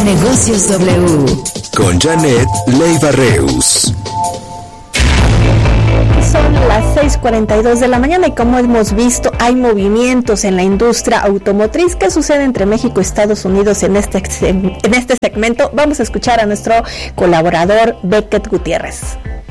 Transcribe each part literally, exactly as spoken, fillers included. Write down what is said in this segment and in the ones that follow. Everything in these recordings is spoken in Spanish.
Negocios W. Con Janet Leiva Reus. Son las seis cuarenta y dos de la mañana y como hemos visto hay movimientos en la industria automotriz. ¿Qué sucede entre México y Estados Unidos en este, en este segmento? Vamos a escuchar a nuestro colaborador Beckett Gutiérrez.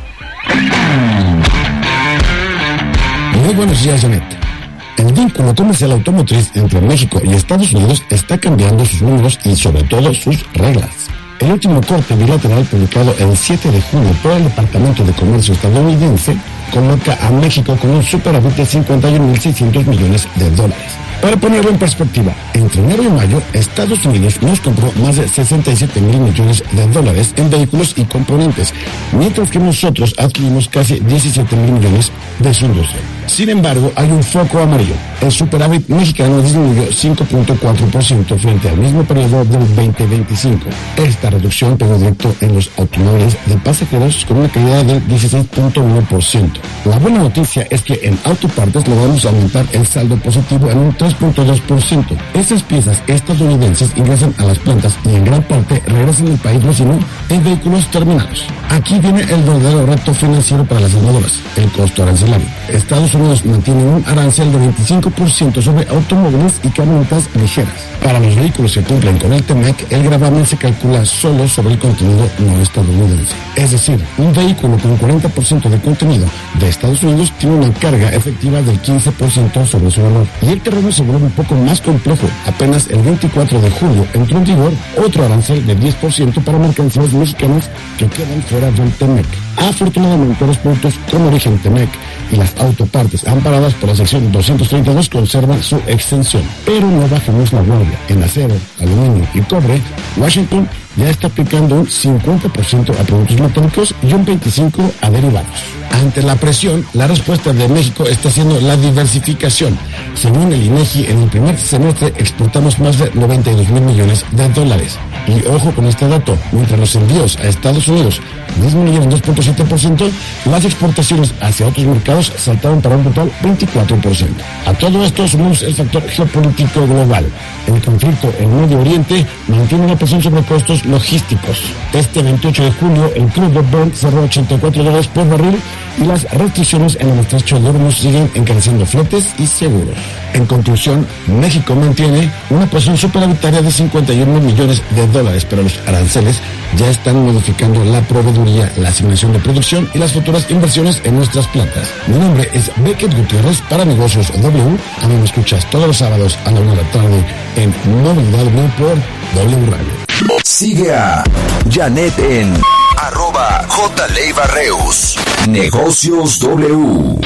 Muy buenos días, Janet. El vínculo comercial automotriz entre México y Estados Unidos está cambiando sus números y sobre todo sus reglas. El último corte bilateral publicado el siete de junio por el Departamento de Comercio estadounidense coloca a México con un superávit de cincuenta y un mil seiscientos millones de dólares. Para ponerlo en perspectiva, entre enero y mayo, Estados Unidos nos compró más de sesenta y siete mil millones de dólares en vehículos y componentes, mientras que nosotros adquirimos casi diecisiete mil millones de su industria. Sin embargo, hay un foco amarillo. El superávit mexicano disminuyó cinco punto cuatro por ciento frente al mismo periodo del veinte veinticinco. Esta reducción pegó directo en los automóviles de pasajeros con una caída del dieciséis punto uno por ciento. La buena noticia es que en autopartes logramos aumentar el saldo positivo en un tres punto dos por ciento. Esas piezas estadounidenses ingresan a las plantas y en gran parte regresan al país vecino en vehículos terminados. Aquí viene el verdadero reto financiero para las armadoras, el costo arancelario. Estados Unidos mantiene un arancel de veinticinco por ciento sobre automóviles y camionetas ligeras. Para los vehículos que cumplen con el T M E C, el gravamen se calcula solo sobre el contenido no estadounidense. Es decir, un vehículo con cuarenta por ciento de contenido de Estados Unidos tiene una carga efectiva del quince por ciento sobre su valor. Y el terreno se vuelve un poco más complejo. Apenas el veinticuatro de julio entró en vigor otro arancel de diez por ciento para mercancías mexicanas que quedan fuera del T M E C. Afortunadamente, los productos con origen T M E C y las autopartes amparadas por la sección doscientos treinta y dos conservan su extensión. Pero no bajemos la guardia. En acero, aluminio y cobre, Washington ya está aplicando un cincuenta por ciento a productos metálicos y un veinticinco por ciento a derivados. Ante la presión, la respuesta de México está siendo la diversificación. Según el INEGI, en el primer semestre exportamos más de noventa y dos mil millones de dólares. Y ojo con este dato, mientras los envíos a Estados Unidos disminuyeron dos punto siete por ciento, las exportaciones hacia otros mercados saltaron para un total veinticuatro por ciento. A todo esto sumamos el factor geopolítico global. El conflicto en Medio Oriente mantiene una presión sobre costos logísticos. Este veintiocho de julio, el crudo Brent cerró ochenta y cuatro dólares por barril y las restricciones en el estrecho de Hormuz siguen encareciendo fletes y seguros. En conclusión, México mantiene una posición superavitaria de cincuenta y un mil millones de dólares, pero los aranceles ya están modificando la proveeduría, la asignación de producción y las futuras inversiones en nuestras plantas. Mi nombre es Beckett Gutiérrez para Negocios W. A mí me escuchas todos los sábados a la una de la tarde en Movilidad W por W Radio. Sigue a Janet en arroba J. Leiva Reus. Negocios W.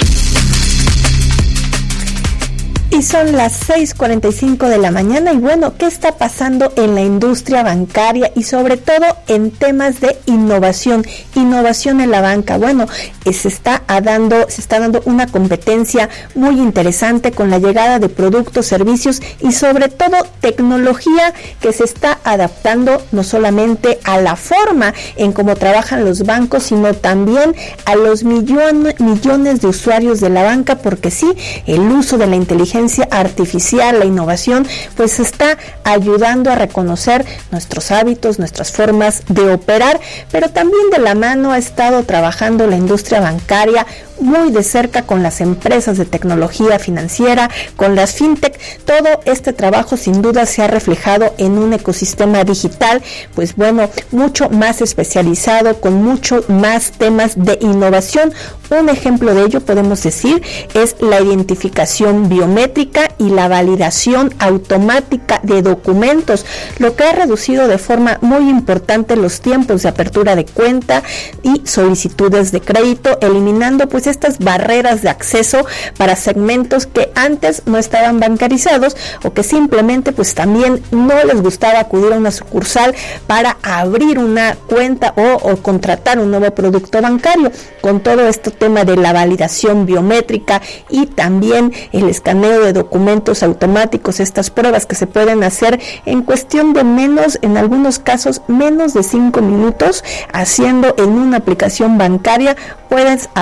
Y son las seis cuarenta y cinco de la mañana y bueno, ¿qué está pasando en la industria bancaria y sobre todo en temas de innovación? Innovación en la banca. Bueno, se está dando, se está dando una competencia muy interesante con la llegada de productos, servicios y sobre todo tecnología que se está adaptando no solamente a la forma en cómo trabajan los bancos, sino también a los millones, millones de usuarios de la banca, porque sí, el uso de la inteligencia artificial, la innovación, pues está ayudando a reconocer nuestros hábitos, nuestras formas de operar, pero también de la mano ha estado trabajando la industria bancaria muy de cerca con las empresas de tecnología financiera, con las fintech. Todo este trabajo sin duda se ha reflejado en un ecosistema digital, pues bueno, mucho más especializado, con mucho más temas de innovación. Un ejemplo de ello, podemos decir, es la identificación biométrica y la validación automática de documentos, lo que ha reducido de forma muy importante los tiempos de apertura de cuenta y solicitudes de crédito, eliminando pues estas barreras de acceso para segmentos que antes no estaban bancarizados o que simplemente pues también no les gustaba acudir a una sucursal para abrir una cuenta o, o contratar un nuevo producto bancario. Con todo este tema de la validación biométrica y también el escaneo de documentos automáticos, estas pruebas que se pueden hacer en cuestión de menos, en algunos casos menos de cinco minutos, haciendo en una aplicación bancaria, puedes abrir la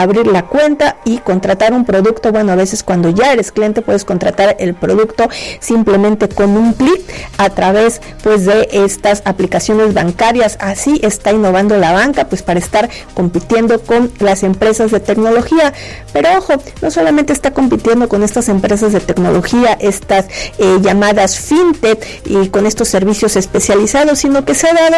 cuenta y contratar un producto. Bueno, a veces cuando ya eres cliente puedes contratar el producto simplemente con un clic a través pues de estas aplicaciones bancarias. Así está innovando la banca pues para estar compitiendo con las empresas de tecnología. Pero ojo, no solamente está compitiendo con estas empresas de tecnología, estas eh, llamadas fintech y con estos servicios especializados, sino que se ha dado